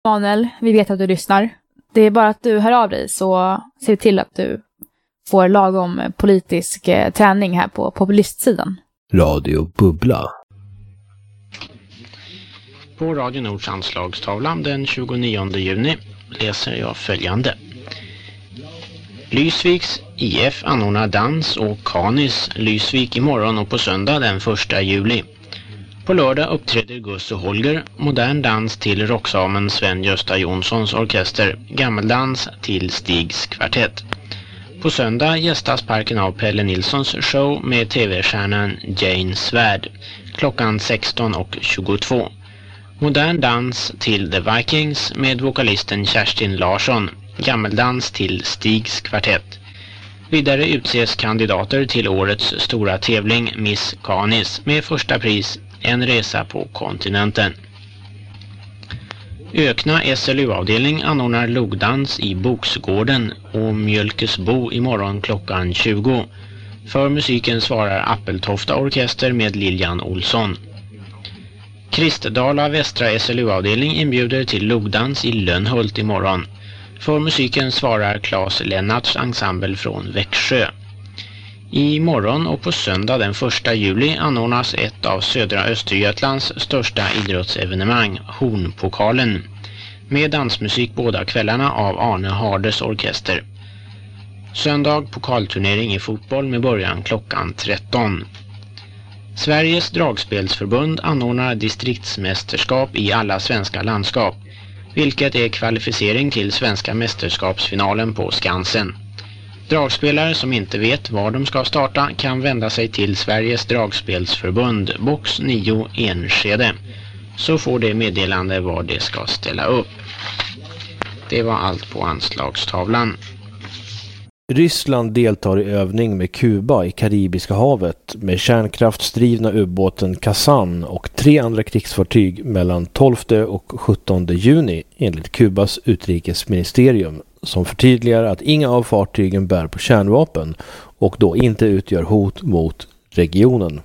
Manuel, vi vet att du lyssnar. Det är bara att du hör av dig så ser vi till att du får lagom politisk träning här på populistsidan. Radio Bubbla. På Radio Nords anslagstavla den 29 juni läser jag följande. Lysviks IF anordnar dans och Kanis Lysvik imorgon och på söndag den 1 juli. På lördag uppträder Gus och Holger, modern dans till rocksamen Sven-Gösta Jonssons orkester, gammeldans till Stigs kvartett. På söndag gästas parken av Pelle Nilssons show med tv-stjärnan Jane Svärd, klockan 16:22. Modern dans till The Vikings med vokalisten Kerstin Larsson, gammeldans till Stigs kvartett. Vidare utses kandidater till årets stora tävling Miss Kanis med första pris en resa på kontinenten. Ökna SLU-avdelning anordnar logdans i Boksgården och Mjölkesbo imorgon klockan 20. För musiken svarar Appeltofta orkester med Lilian Olsson. Kristdala Västra SLU-avdelning inbjuder till logdans i Lönnhult imorgon. För musiken svarar Claes Lennarts ensemble från Växjö. I morgon och på söndag den 1 juli anordnas ett av södra Östergötlands största idrottsevenemang, Hornpokalen, med dansmusik båda kvällarna av Arne Hardes orkester. Söndag pokalturnering i fotboll med början klockan 13. Sveriges dragspelsförbund anordnar distriktsmästerskap i alla svenska landskap, vilket är kvalificering till svenska mästerskapsfinalen på Skansen. Dragspelare som inte vet var de ska starta kan vända sig till Sveriges dragspelsförbund, box 9 Enskede, så får det meddelande var det ska ställa upp. Det var allt på anslagstavlan. Ryssland deltar i övning med Kuba i Karibiska havet med kärnkraftsdrivna ubåten Kazan och 3 andra krigsfartyg mellan 12 och 17 juni enligt Kubas utrikesministerium, som förtydligar att inga av fartygen bär på kärnvapen och då inte utgör hot mot regionen.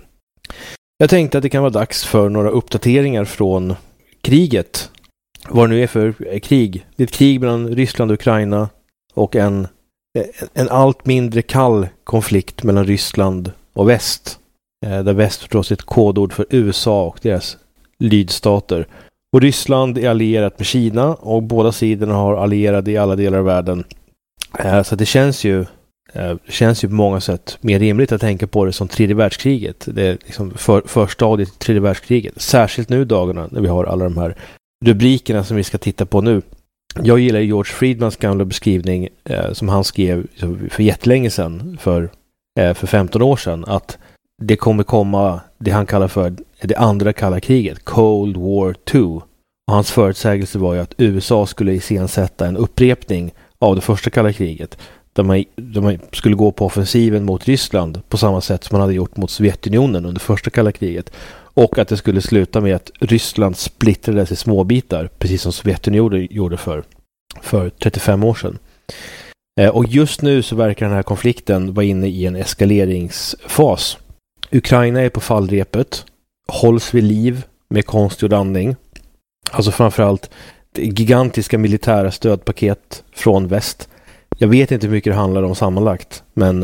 Jag tänkte att det kan vara dags för några uppdateringar från kriget. Vad det nu är för krig. Det är ett krig mellan Ryssland och Ukraina och en allt mindre kall konflikt mellan Ryssland och väst. Där väst förstås är ett kodord för USA och deras lydstater. Och Ryssland är allierat med Kina och båda sidorna har allierade i alla delar av världen. Så det känns ju på många sätt mer rimligt att tänka på det som tredje världskriget. Det är liksom förstadiet till tredje världskriget. Särskilt nu dagarna när vi har alla de här rubrikerna som vi ska titta på nu. Jag gillar George Friedmans gamla beskrivning som han skrev för jättelänge sedan, för 15 år sedan, att det kommer komma det han kallar för det andra kalla kriget, Cold War II. Och hans förutsägelse var ju att USA skulle iscensätta en upprepning av det första kalla kriget, där man skulle gå på offensiven mot Ryssland på samma sätt som man hade gjort mot Sovjetunionen under första kalla kriget. Och att det skulle sluta med att Ryssland splittrades i småbitar, precis som Sovjetunionen gjorde för 35 år sedan. Och just nu så verkar den här konflikten vara inne i en eskaleringsfas. Ukraina är på fallrepet, hålls vid liv med konstgjord andning. Alltså framförallt gigantiska militära stödpaket från väst. Jag vet inte hur mycket det handlar om sammanlagt, men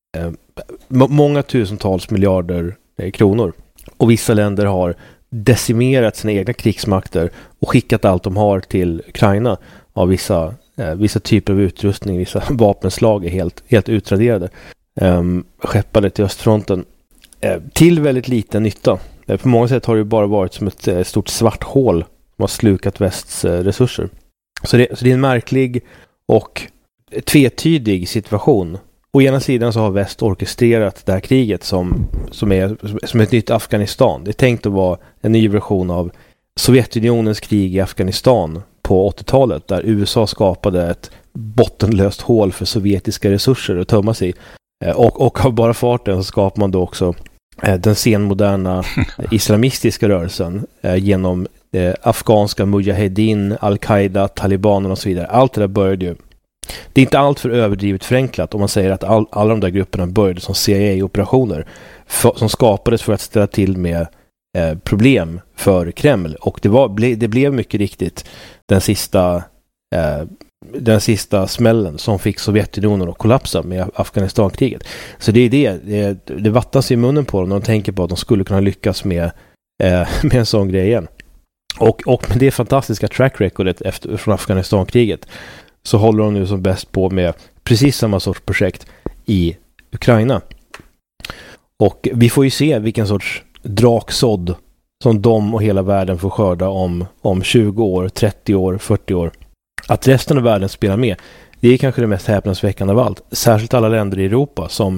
många tusentals miljarder kronor. Och vissa länder har decimerat sina egna krigsmakter och skickat allt de har till Ukraina av vissa typer av utrustning, vissa vapenslag är helt utraderade. Skeppade till östfronten till väldigt liten nytta. På många sätt har det bara varit som ett stort svart hål som har slukat västs resurser. Så det är en märklig och tvetydig situation. Å ena sidan så har väst orkestrerat det här kriget som ett nytt Afghanistan. Det är tänkt att vara en ny version av Sovjetunionens krig i Afghanistan på 80-talet, där USA skapade ett bottenlöst hål för sovjetiska resurser att tömma sig. Och av bara farten så skapar man då också den senmoderna islamistiska rörelsen genom afghanska mujahedin, al-Qaida, talibanerna och så vidare. Allt det där började ju. Det är inte allt för överdrivet förenklat om man säger att alla de där grupperna började som CIA-operationer som skapades för att ställa till med problem för Kreml. Och det blev mycket riktigt den sista smällen som fick Sovjetunionen att kollapsa med Afghanistan-kriget. Så det är det vattnas i munnen på dem när de tänker på att de skulle kunna lyckas med en sån grej igen. Och med det fantastiska track recordet från Afghanistan-kriget så håller de nu som bäst på med precis samma sorts projekt i Ukraina. Och vi får ju se vilken sorts draksådd som de och hela världen får skörda om 20 år, 30 år, 40 år. Att resten av världen spelar med, det är kanske det mest häpnadsväckande av allt. Särskilt alla länder i Europa som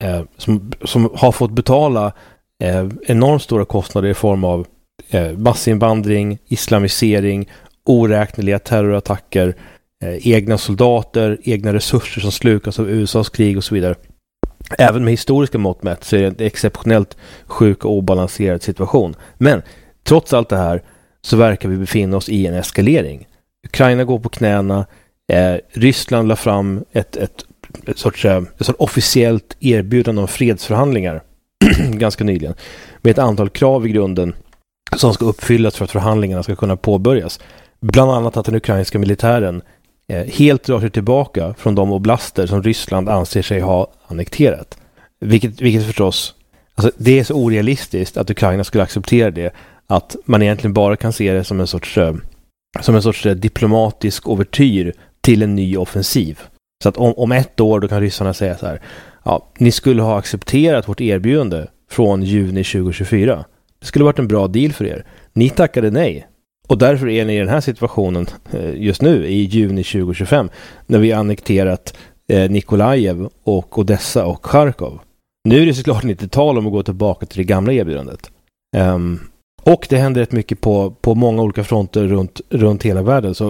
har fått betala enormt stora kostnader i form av massinvandring, islamisering, oräkneliga terrorattacker, egna soldater, egna resurser som slukas av USAs krig och så vidare. Även med historiska mått mätt så är det en exceptionellt sjuk och obalanserad situation. Men trots allt det här så verkar vi befinna oss i en eskalering. Ukraina går på knäna. Ryssland la fram ett sorts officiellt erbjudande om fredsförhandlingar ganska nyligen. Med ett antal krav i grunden som ska uppfyllas för att förhandlingarna ska kunna påbörjas. Bland annat att den ukrainska militären helt drar sig tillbaka från de oblaster som Ryssland anser sig ha annekterat. Vilket förstås, alltså det är så orealistiskt att Ukraina skulle acceptera det, att man egentligen bara kan se det som en sorts diplomatisk overtyr till en ny offensiv. Så att om ett år då kan ryssarna säga så här: ja, ni skulle ha accepterat vårt erbjudande från juni 2024. Det skulle varit en bra deal för er. Ni tackade nej. Och därför är ni i den här situationen just nu i juni 2025 när vi annekterat Nikolajev och Odessa och Charkov. Nu är det såklart inte tal om att gå tillbaka till det gamla erbjudandet. Och det händer rätt mycket på många olika fronter runt hela världen. Så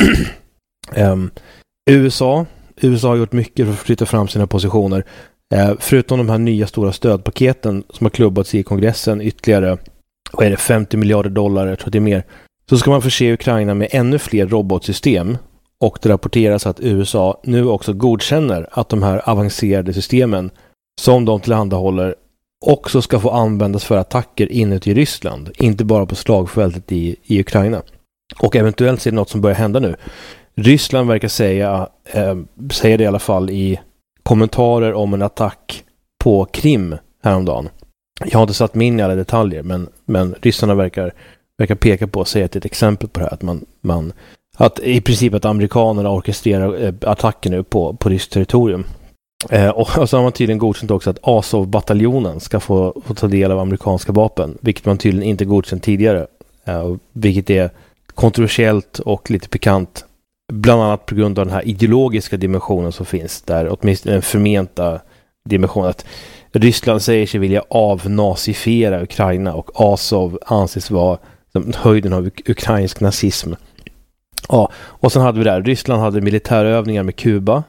USA har gjort mycket för att flytta fram sina positioner. Förutom de här nya stora stödpaketen som har klubbats i kongressen ytterligare, vad är det, $50 miljarder, jag tror det är mer, så ska man förse Ukraina med ännu fler robotsystem, och det rapporteras att USA nu också godkänner att de här avancerade systemen som de tillhandahåller också ska få användas för attacker inuti Ryssland, inte bara på slagfältet i Ukraina. Och eventuellt är det något som börjar hända nu. Ryssland verkar säger det i alla fall i kommentarer om en attack på Krim häromdagen. Jag har inte satt mig in i alla detaljer, men ryssarna verkar peka på och säga att det är ett exempel på det här, att i princip att amerikanerna orkestrerar attacker nu på ryskt territorium. Och så har man tydligen godkänt också att Azov-bataljonen ska få ta del av amerikanska vapen, vilket man tydligen inte godkänt tidigare, vilket är kontroversiellt och lite pikant, bland annat på grund av den här ideologiska dimensionen som finns där, åtminstone den förmenta dimensionen att Ryssland säger sig vilja avnazifiera Ukraina och Azov anses vara höjden av ukrainsk nazism. Ja, och sen hade vi där, Ryssland hade militärövningar med Kuba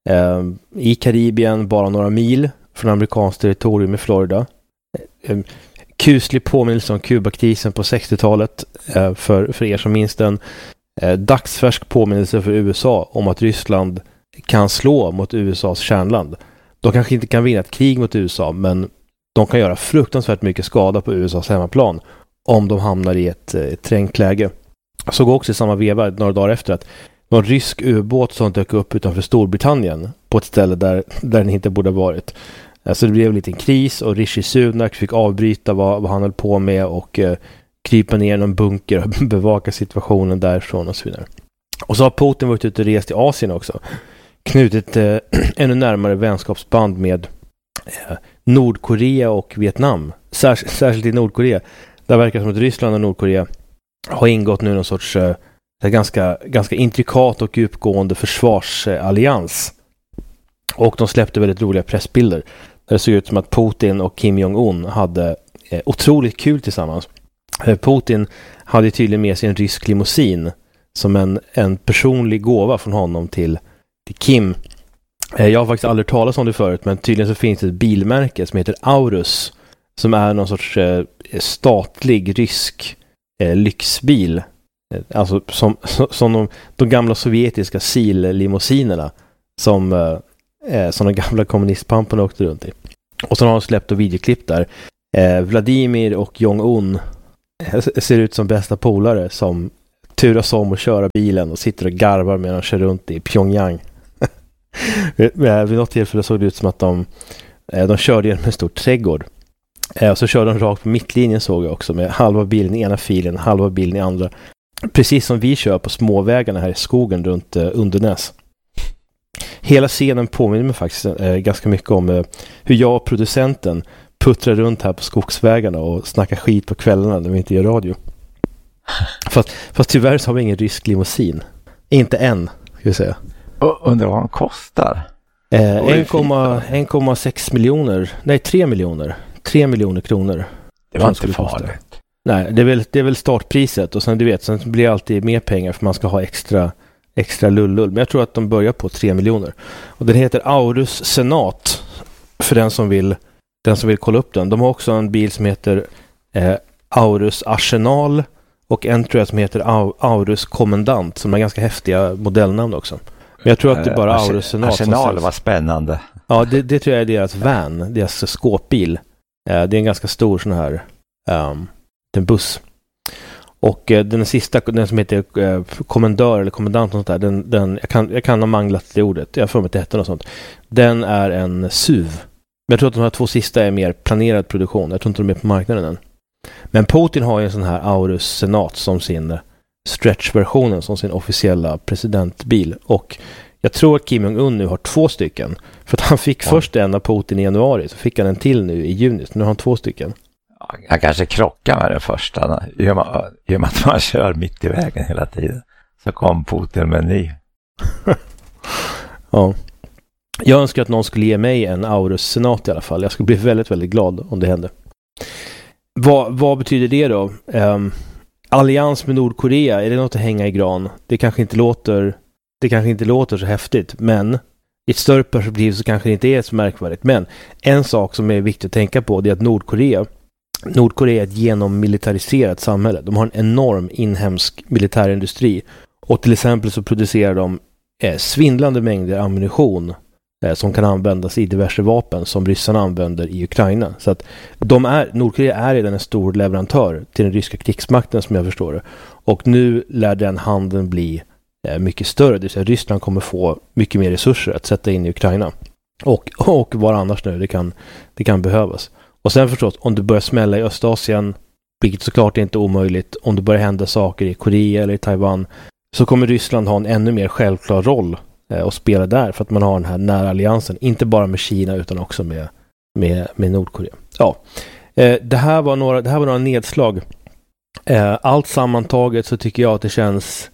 i Karibien, bara några mil från amerikanskt territorium i Florida. Kuslig påminnelse om Kubakrisen på 60-talet för er som minns den. Dagsfärsk påminnelse för USA om att Ryssland kan slå mot USAs kärnland. De kanske inte kan vinna ett krig mot USA, men de kan göra fruktansvärt mycket skada på USAs hemmaplan om de hamnar i ett trängt läge. Så går också i samma veva några dagar efter att någon rysk ubåt som dök upp utanför Storbritannien på ett ställe där den inte borde ha varit. Så det blev en liten kris och Rishi Sunak fick avbryta vad han höll på med och krypa ner i någon bunker och bevaka situationen därifrån och så vidare. Och så har Putin varit ute och rest i Asien också. Knutit ännu närmare vänskapsband med Nordkorea och Vietnam. Särskilt i Nordkorea. Där verkar som att Ryssland och Nordkorea har ingått nu någon sorts ganska intrikat och djupgående försvarsallians. Och de släppte väldigt roliga pressbilder där det såg ut som att Putin och Kim Jong-un hade otroligt kul tillsammans. Putin hade tydligen med sig en rysk limousin som en personlig gåva från honom till Kim. Jag har faktiskt aldrig talat om det förut, men tydligen så finns det ett bilmärke som heter Aurus som är någon sorts statlig rysk lyxbil. Alltså som de gamla sovjetiska SIL-limousinerna som de gamla kommunistpamparna åkte runt i. Och så har de släppt videoklipp där. Vladimir och Jong-un ser ut som bästa polare som turas om att köra bilen och sitter och garvar medan de kör runt i Pyongyang. Vid något tillfälle såg det ut som att de körde genom en stor trädgård. Och så körde de rakt på mittlinjen, såg jag också, med halva bilen i ena filen, halva bilen i andra. Precis som vi kör på småvägarna här i skogen runt Undernäs. Hela scenen påminner mig faktiskt ganska mycket om hur jag och producenten puttrar runt här på skogsvägarna och snackar skit på kvällarna när vi inte gör radio. Fast tyvärr så har vi ingen rysk limousin. Inte än, ska vi säga. Undrar vad de kostar? 1,6 miljoner. Nej, 3 miljoner. 3 miljoner kronor. Det var inte farligt. Nej, det är väl startpriset. Och sen sen blir det alltid mer pengar för man ska ha extra lullull. Men jag tror att de börjar på 3 miljoner. Och den heter Aurus Senat. För den som vill kolla upp den. De har också en bil som heter Aurus Arsenal. Och en tror jag som heter Aurus Kommandant. Som är ganska häftiga modellnamn också. Men jag tror att det är bara Aurus Senat. Arsenal var spännande. Ja, det tror jag är deras van. Deras skåpbil. Det är en ganska stor sån här en buss. Och den sista, den som heter kommendör eller kommandant och sånt där, jag kan ha manglat det ordet. Jag får med till och sånt. Den är en SUV. Men jag tror att de här 2 sista är mer planerad produktion. Jag tror inte de är på marknaden än. Men Putin har ju en sån här Aurus Senat som sin stretch-versionen, som sin officiella presidentbil. Och jag tror att Kim Jong-Un nu har 2 stycken. För att han fick först en av Putin i januari, så fick han en till nu i juni. Så nu har han 2 stycken. Han kanske krockar med den första. I och med att man kör mitt i vägen hela tiden. Så kom Putin med en ny. Ja. Jag önskar att någon skulle ge mig en Aurus Senat i alla fall. Jag skulle bli väldigt, väldigt glad om det hände. Vad betyder det då? Allians med Nordkorea, är det något att hänga i gran? Det kanske inte låter så häftigt, men i ett större perspektiv så kanske det inte är så märkvärdigt. Men en sak som är viktigt att tänka på, det är att Nordkorea är ett genommilitariserat samhälle. De har en enorm inhemsk militärindustri. Och till exempel så producerar de svindlande mängder ammunition som kan användas i diverse vapen som ryssarna använder i Ukraina. Så att Nordkorea är redan en stor leverantör till den ryska krigsmakten, som jag förstår det. Och nu lär den handeln bli mycket större. Det vill säga Ryssland kommer få mycket mer resurser att sätta in i Ukraina. Och vad annars nu det kan behövas. Och sen förstås, om det börjar smälla i Östasien, vilket såklart inte är omöjligt, om det börjar hända saker i Korea eller i Taiwan, så kommer Ryssland ha en ännu mer självklar roll att spela där, för att man har den här nära alliansen, inte bara med Kina utan också med Nordkorea. Ja, det här var några nedslag. Allt sammantaget så tycker jag att det känns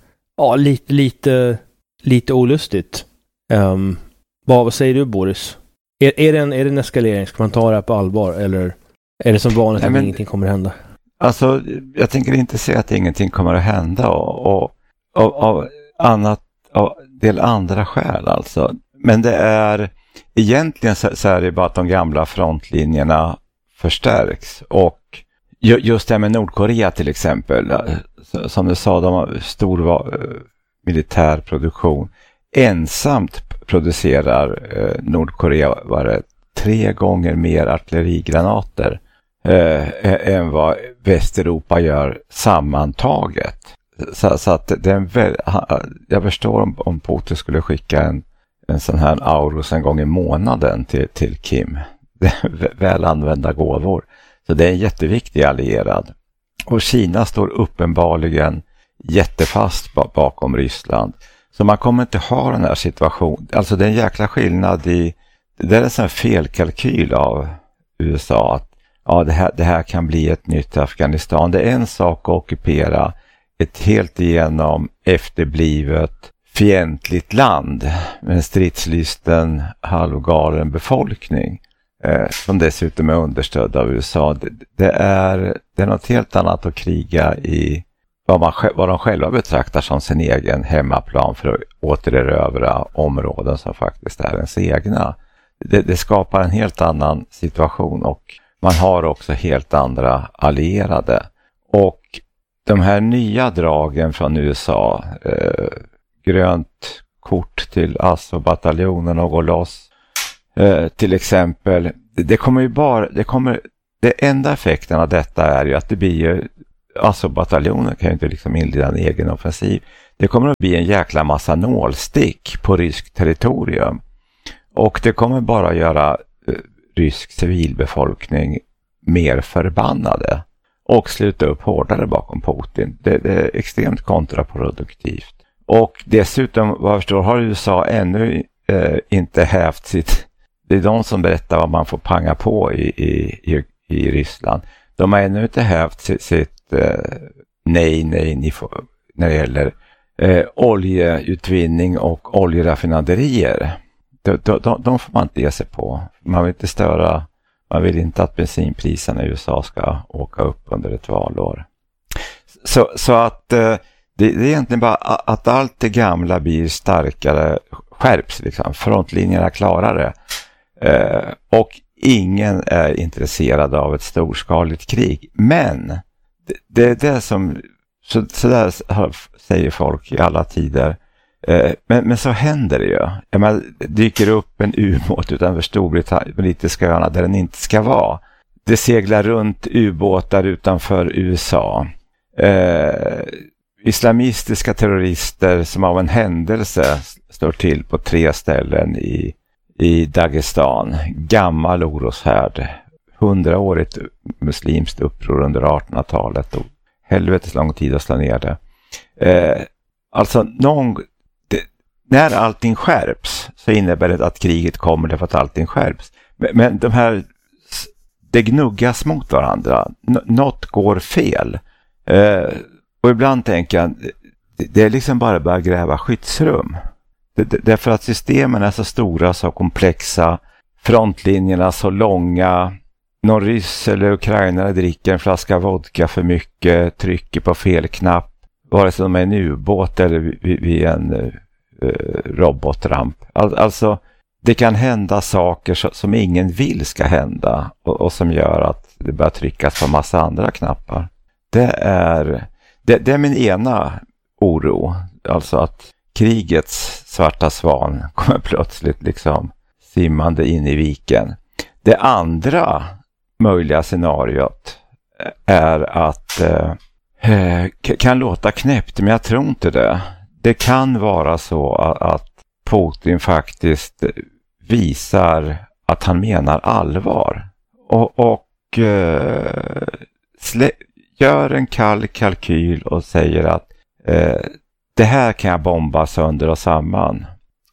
lite olustigt. Vad säger du, Boris? Är det en eskalering? Ska man ta det här på allvar? Eller är det som vanligt att ingenting kommer att hända? Alltså, jag tänker inte säga att ingenting kommer att hända och av del andra skäl alltså. Men det är egentligen så är det bara att de gamla frontlinjerna förstärks. Och just det med Nordkorea till exempel, som du sa, de har stor militärproduktion. Ensamt producerar Nordkorea 3 gånger mer artillerigranater än vad Västeuropa gör sammantaget. Så att jag förstår om Putin skulle skicka en sån här Aurus en gång i månaden till Kim. Det är väl använda gåvor. Så det är en jätteviktig allierad. Och Kina står uppenbarligen jättefast bakom Ryssland. Så man kommer inte ha den här situationen. Alltså det är en jäkla skillnad det är en sån här felkalkyl av USA. Att det här kan bli ett nytt Afghanistan. Det är en sak att ockupera ett helt igenom efterblivet fientligt land med en stridslysten halvgalen befolkning som dessutom är understödd av USA. Det är något helt annat att kriga i vad de själva betraktar som sin egen hemmaplan för att återerövra områden som faktiskt är ens egna. Det skapar en helt annan situation och man har också helt andra allierade. Och de här nya dragen från USA, grönt kort till Azov-bataljonen och gå loss till exempel, det enda effekten av detta är ju att det blir ju alltså bataljoner kan ju inte liksom inleda en egen offensiv. Det kommer att bli en jäkla massa nålstick på rysk territorium. Och det kommer bara göra rysk civilbefolkning mer förbannade och sluta upp hårdare bakom Putin. Det är extremt kontraproduktivt. Och dessutom, vad jag förstår, har USA ännu inte hävt sitt... Det är de som berättar vad man får panga på i Ryssland. De har ännu inte hävt sitt nej, ni får, när det gäller oljeutvinning och oljeraffinaderier. De får man inte ge sig på. Man vill inte störa, man vill inte att bensinpriserna i USA ska åka upp under ett valår. Så att det är egentligen bara att allt det gamla blir starkare, skärps liksom, frontlinjerna klarare. Och ingen är intresserad av ett storskaligt krig. Men det är det som, så där säger folk i alla tider. Men så händer det ju. Det dyker upp en ubåt utanför Storbritannien öarna där den inte ska vara. Det seglar runt ubåtar utanför USA. Islamistiska terrorister som av en händelse står till på 3 ställen i Dagestan. Gammal oroshärd. 100-årigt muslimskt uppror under 1800-talet och helvetes lång tid att slå ner det. Alltså när allting skärps så innebär det att kriget kommer därför att allting skärps. Men det gnuggas mot varandra. Något går fel. Och ibland tänker jag, det är liksom bara att börja gräva skyddsrum. Därför att systemen är så stora, så komplexa, frontlinjerna så långa. Någon ryss eller ukrainare dricker en flaska vodka för mycket, trycker på fel knapp, vare sig de är en ubåt eller vid en robotramp. Alltså, det kan hända saker som ingen vill ska hända och som gör att det börjar tryckas på massa andra knappar. Det är min ena oro, alltså att krigets svarta svan kommer plötsligt liksom simmande in i viken. Det andra möjliga scenariot är att kan låta knäppt, men jag tror inte det. Det kan vara så att Putin faktiskt visar att han menar allvar och gör en kall kalkyl och säger att det här kan jag bomba sönder och samman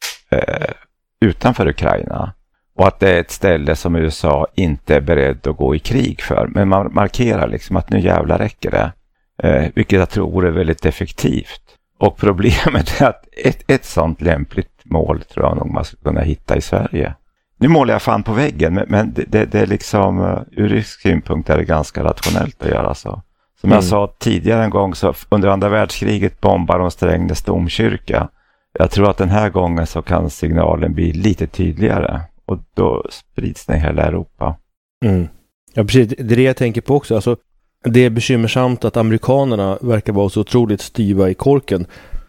utanför Ukraina. Och att det är ett ställe som USA inte är beredd att gå i krig för. Men man markerar liksom att nu jävla räcker det. Vilket jag tror är väldigt effektivt. Och problemet är att ett sånt lämpligt mål tror jag nog man ska kunna hitta i Sverige. Nu målar jag fan på väggen, men det är liksom ur rysk synpunkt är det ganska rationellt att göra så. Som jag sa tidigare en gång, så under andra världskriget bombar de Strängnäs domkyrka. Jag tror att den här gången så kan signalen bli lite tydligare. Och då sprids den i hela Europa. Mm. Ja, precis. Det är det jag tänker på också. Alltså, det är bekymmersamt att amerikanerna verkar vara så otroligt styva i korken.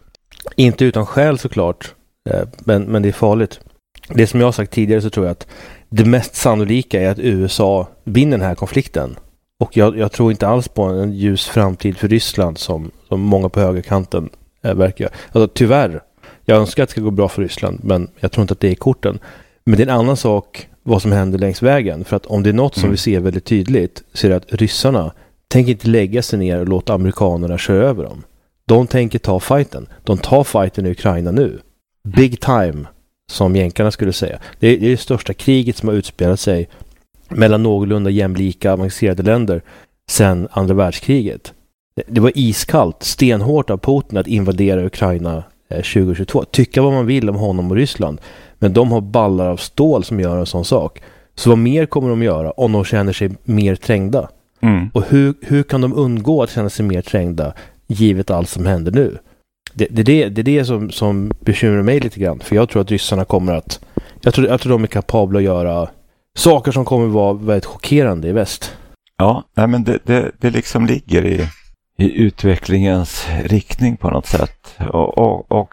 Inte utan skäl såklart. Men det är farligt. Det som jag har sagt tidigare så tror jag att det mest sannolika är att USA vinner den här konflikten. Och jag tror inte alls på en ljus framtid för Ryssland som många på högerkanten verkar. Alltså tyvärr. Jag önskar att det ska gå bra för Ryssland, men jag tror inte att det är korten. Men det är en annan sak vad som händer längs vägen. För att om det är något som vi ser väldigt tydligt så är det att ryssarna tänker inte lägga sig ner och låta amerikanerna köra över dem. De tänker ta fighten. De tar fighten i Ukraina nu. Big time, som jänkarna skulle säga. Det är det största kriget som har utspelat sig mellan någorlunda jämlika avancerade länder sedan andra världskriget. Det var iskallt, stenhårt av Putin att invadera Ukraina 2022. Tycka vad man vill om honom och Ryssland. Men de har ballar av stål som gör en sån sak. Så vad mer kommer de göra om de känner sig mer trängda? Mm. Och hur kan de undgå att känna sig mer trängda givet allt som händer nu? Det är det som bekymrar mig lite grann. För jag tror att ryssarna kommer att... Jag tror de är kapabla att göra saker som kommer vara väldigt chockerande i väst. Ja, nej, men det liksom ligger i utvecklingens riktning på något sätt. Och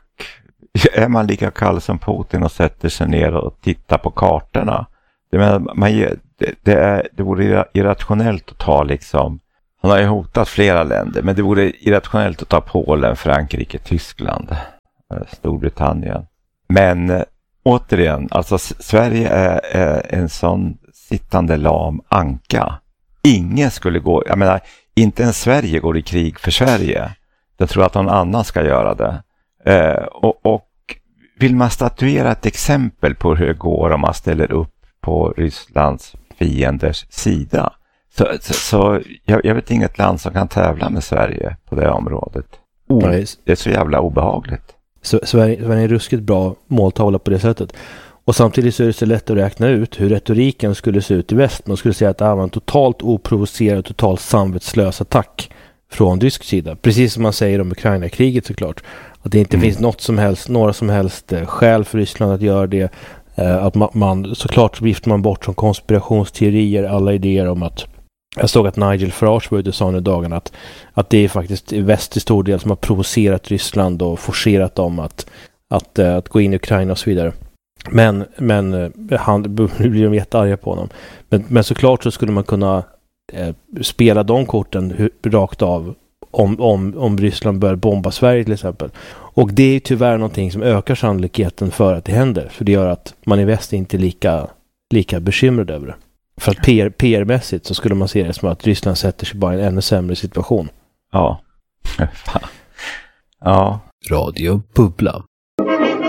är man lika kall som Putin och sätter sig ner och tittar på kartorna. Det vore irrationellt att ta liksom Han har ju hotat flera länder, men det vore irrationellt att ta Polen, Frankrike, Tyskland, Storbritannien. Men återigen, alltså Sverige är en sån sittande lam anka. Ingen skulle gå, jag menar, inte ens Sverige går i krig för Sverige. Jag tror att någon annan ska göra det. Och vill man statuera ett exempel på hur det går om man ställer upp på Rysslands fienders sida, så jag vet inget land som kan tävla med Sverige på det området. Det är så jävla obehagligt. Sverige är en ruskigt bra måltavla på det sättet. Och samtidigt så är det så lätt att räkna ut hur retoriken skulle se ut i väst. Man skulle säga att det var en totalt oprovocerad, totalt samvetslös attack från rysk sida. Precis som man säger om Ukraina-kriget såklart. Att det inte finns några som helst skäl för Ryssland att göra det. Att man såklart viftar man bort som konspirationsteorier alla idéer om att jag såg att Nigel Farage var ute och sa nu dagen att det är faktiskt väst till stor del som har provocerat Ryssland och forcerat dem att gå in i Ukraina och så vidare. Men nu blir de jättearga på honom. Men såklart så skulle man kunna spela de korten rakt av om Ryssland börjar bomba Sverige till exempel. Och det är tyvärr någonting som ökar sannolikheten för att det händer. För det gör att man i väst inte är lika bekymrad över det. För att PR-mässigt så skulle man se det som att Ryssland sätter sig bara i en ännu sämre situation. Ja. Ja. Radio Bubbla.